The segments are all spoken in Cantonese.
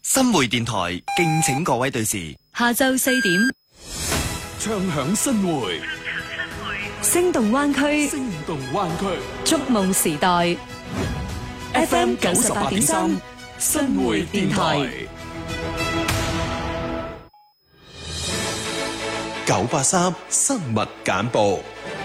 新會電台敬請各位對視。 下晝4點， 唱響新會， 聲動灣區， 聲動灣區， 觸夢時代。FM 98.3，新會電台。 983生物簡報。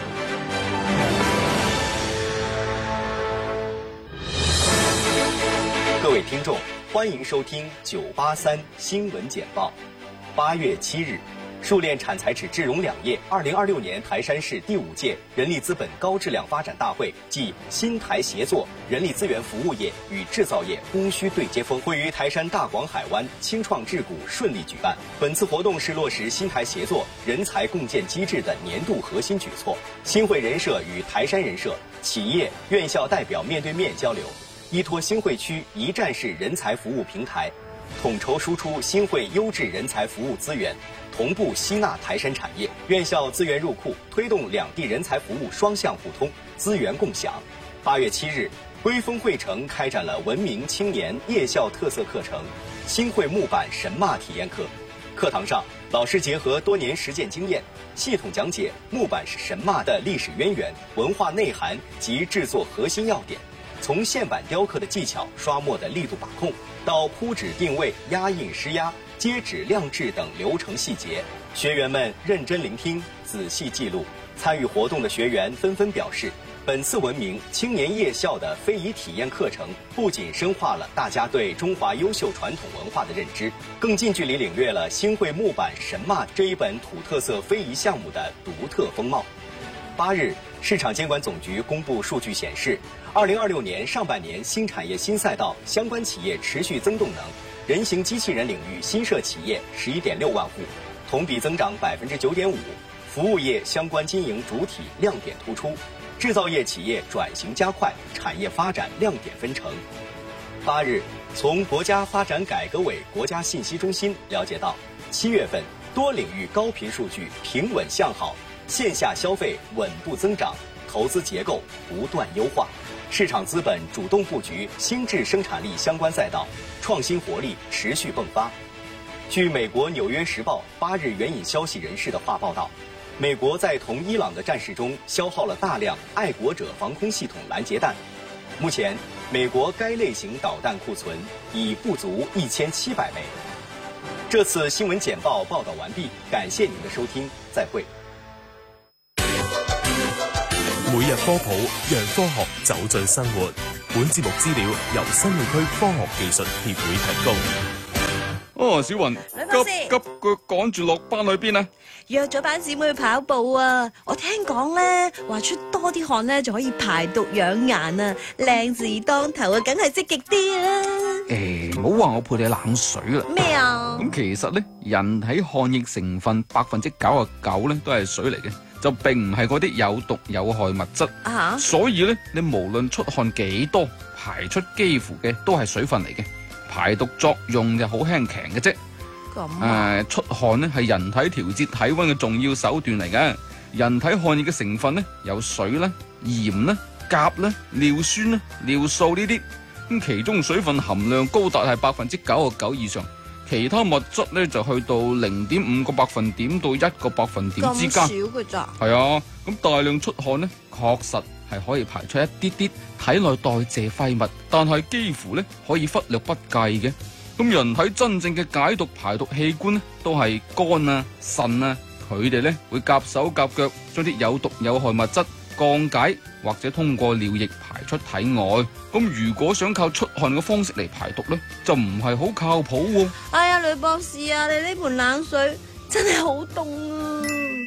各位聽眾，歡迎收聽983新聞簡報。8月7日，數鏈產材紙制容兩業2026年台山市第5屆人力資本高質量發展大會暨新台協作人力資源服務業與製造業供需對接峰會於台山大廣海灣青創智谷順利舉辦。本次活動是落實新台協作人才共建機制的年度核心舉措。新會人社與台山人社、企業、院校代表面對面交流，依託新會區一站式人才服務平台，統籌輸出新會優質人才服務資源，同步吸納台山產業、院校資源入庫，推動兩地人才服務雙向互通、資源共享。8月7日，歸豐會城開展了文明青年夜校特色課程——新會木板神馬體驗課。課堂上，老師結合多年實踐經驗，系統講解木板神馬的歷史淵源、文化內涵及製作核心要點。從線板雕刻的技巧、刷墨的力度把控，到鋪紙定位、壓印施壓、接紙晾製等流程細節，學員們認真聆聽、仔細記錄。參與活動的學員紛紛表示，本次文明青年夜校的非遺體驗課程，不僅深化了大家對中華優秀傳統文化的認知，更近距離領略了新會木板神馬這一本土特色非遺項目的獨特風貌。8日，市場監管總局公布數據顯示，2026年上半年新產業新賽道相關企業持續增動能，人形機器人領域新設企業11.6萬戶，同比增長9.5%，服務業相關經營主體亮點突出，製造業企業轉型加快，產業發展亮點紛呈。8日，從國家發展改革委國家信息中心了解到，7月份多領域高頻數據平穩向好，線下消費穩步增長，投資結構不斷優化，市場資本主動布局新質生產力相關賽道，創新活力持續迸發。據美國《紐約時報》8日援引消息人士的話報道，美國在同伊朗的戰事中消耗了大量愛國者防空系統攔截彈，目前美國該類型導彈庫存已不足1700枚。這次新聞簡報報道完畢，感謝您的收聽，再會。 每日科普，讓科學走進生活。本節目資料由新會區科學技術協會提供。 小雲，急腳趕住落班去邊啊？ 約咗班姊妹去跑步啊！我聽講咧，話出多啲汗咧就可以排毒養顏啊，靚字當頭啊，梗係積極啲啦。 唔好話我潑你冷水啦。 咩啊？ 咁其實咧，人體汗液成分99%咧都係水嚟嘅，就並唔係嗰啲有毒有害物質。 啊！ 所以咧，你無論出汗幾多，排出幾乎嘅都係水分嚟嘅。排毒作用就好輕強嘅啫。 咁啊？ 出汗咧係人體調節體溫嘅重要手段嚟嘅。人體汗液嘅成分咧有水啦、鹽啦、鉀啦、尿酸啦、尿素呢啲。咁其中水分含量高達係99%以上，其他物質咧就去到0.5個百分點到1個百分點之間。 咁少嘅咋？ 係啊，咁大量出汗咧，確實係可以排出一啲啲體內代謝廢物，但係幾乎咧可以忽略不計嘅。咁人體真正嘅解毒排毒器官咧，都係肝啊、腎啊，佢哋咧會夾手夾腳將啲有毒有害物質降解，或者通過尿液排出體外。咁如果想靠出汗嘅方式嚟排毒咧，就唔係好靠譜喎。 哎呀，呂博士啊，你呢盆冷水真係好凍啊！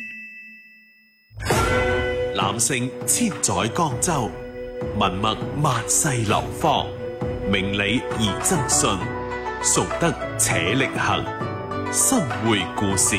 男性千載江州，文墨萬世流芳，明理而爭信，崇德且力行。新會故事。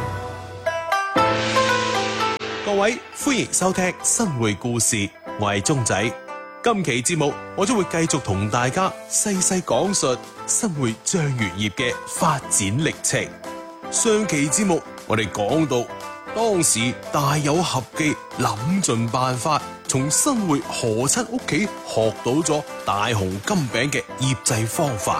各位歡迎收聽新會故事，我係鐘仔。今期節目我將會繼續同大家細細講述新會醬園業嘅發展歷程。上期節目我哋講到，當時大有合記諗盡辦法，從新會何七屋企學到咗大紅金餅嘅醃製方法，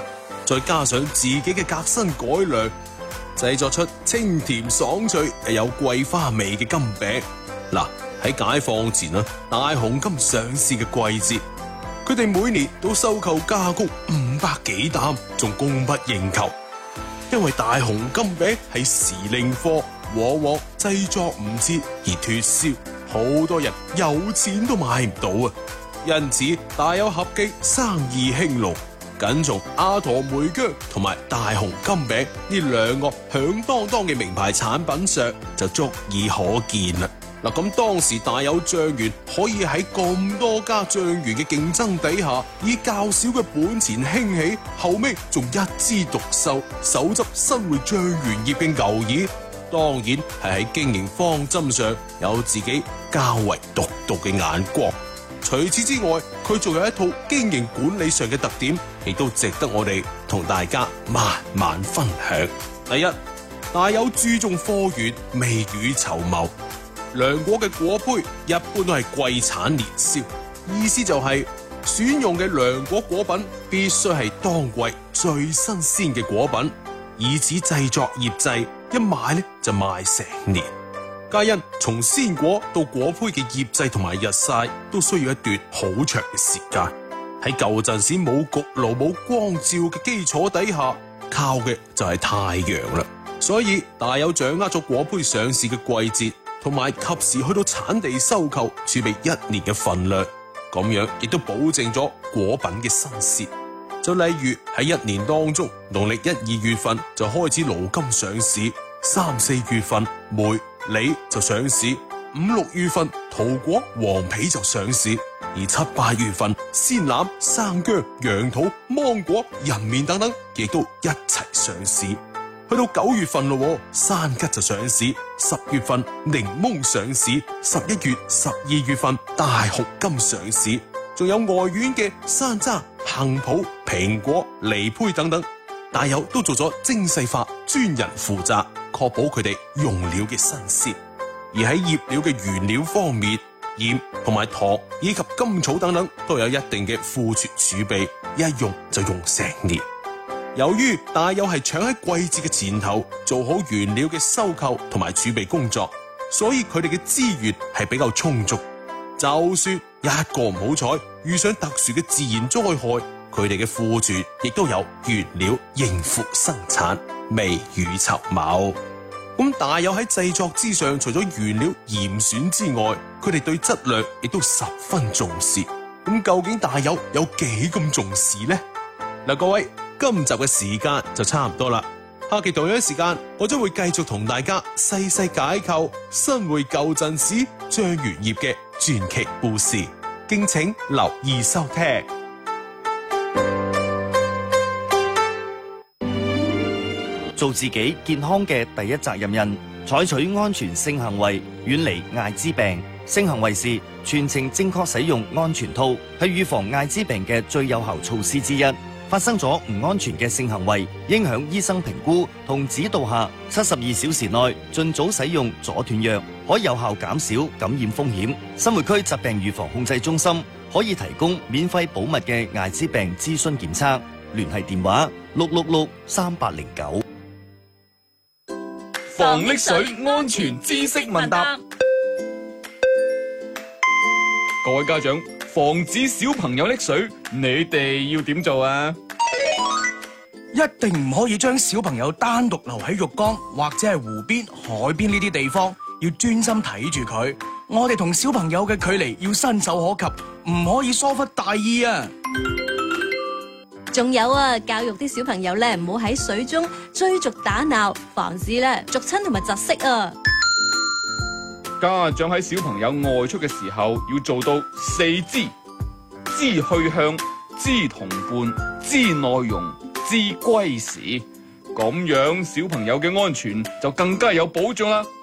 再加上自己嘅革新改良，製作出清甜爽脆又有桂花味嘅金餅。嗱，喺解放前啊，大紅金上市嘅季節，佢哋每年都收購加工500幾擔，仲供不應求。因為大紅金餅係時令貨，往往製作唔切而脫銷，好多人有錢都買唔到啊！因此大有合記生意興隆，僅從阿駝梅薑同埋大紅金餅呢兩個響當當嘅名牌產品上就足以可見啦。嗱，咁當時大有醬園可以喺咁多家醬園嘅競爭底下，以較少嘅本錢興起，後尾仲一枝獨秀，手執新會醬園業嘅牛耳，當然係喺經營方針上有自己較為獨到嘅眼光。除此之外，佢仲有一套經營管理上嘅特點，亦都值得我哋同大家慢慢分享。第一，大有注重貨源，未雨綢繆。涼果嘅果胚一般都係季產年銷，意思就係選用嘅涼果果品必須係當季最新鮮嘅果品，以此製作醃製，一賣呢就賣成年。皆因從鮮果到果胚嘅醃製同埋日曬都需要一段好長嘅時間，喺舊陣時冇焗爐冇光照嘅基礎底下，靠嘅就係太陽啦。所以大有掌握咗果胚上市嘅季節，同埋及時去到產地收購，儲備1年嘅份量，咁樣亦都保證咗果品嘅新鮮。就例如喺1年當中，農曆1、2月份就開始蘆柑上市，3、4月份梅、李就上市，5、6月份桃果、黃皮就上市，而7、8月份鮮欖、生薑、楊桃、芒果、人面等等，亦都一齊上市。去到9月份咯，山桔就上市；10月份檸檬上市；11月、12月份大紅金上市，仲有外院嘅山楂、杏脯、蘋果、梨胚等等，大有都做咗精細化，專人負責，確保佢哋用料嘅新鮮。而喺醃料嘅原料方面，鹽同埋糖以及甘草等等都有一定嘅庫存儲備，一用就用成年。由於大有係搶喺季節嘅前頭做好原料嘅收購同埋儲備工作，所以佢哋嘅資源係比較充足。就算一個唔好彩遇上特殊嘅自然災害，佢哋嘅庫存亦都有原料應付生產，未雨綢繆。咁大有喺製作之上，除咗原料嚴選之外，佢哋對質量亦都十分重視。咁究竟大有有幾咁重視呢？嗱，各位，今集嘅時間就差唔多啦。下期同樣時間，我將會繼續同大家細細解構新會舊陣時醬園業嘅傳奇故事，敬請留意收聽。 做自己健康嘅第一責任人，採取安全性行為，遠離艾滋病。性行為時全程正確使用安全套，係預防艾滋病嘅最有效措施之一。發生咗唔安全嘅性行為，應響醫生評估同指導下，72小時內盡早使用阻斷藥，可有效減少感染風險。新會區疾病預防控制中心可以提供免費保密嘅艾滋病諮詢檢測，聯繫電話666-3809。 防溺水安全知識問答。各位家長，防止小朋友溺水，你哋要點做啊？ 一定唔可以將小朋友單獨留喺浴缸或者係湖邊、海邊呢啲地方，要專心睇住佢。我哋同小朋友嘅距離要伸手可及，唔可以疏忽大意啊！ 仲有啊，教育啲小朋友咧，唔好喺水中追逐打鬧，防止咧逐親同埋窒息啊！ 家長喺小朋友外出嘅時候，要做到4知：知去向、知同伴、知內容、知歸時。咁樣小朋友嘅安全就更加有保障啦。